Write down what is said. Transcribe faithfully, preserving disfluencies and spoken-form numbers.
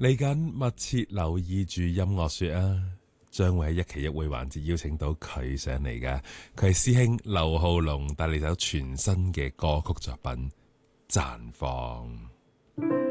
嚟緊密切留意住音樂說啊，將會喺一期一會環節邀請到佢上嚟㗎。佢係師兄劉浩龍，帶嚟首全新嘅歌曲作品《綻放》。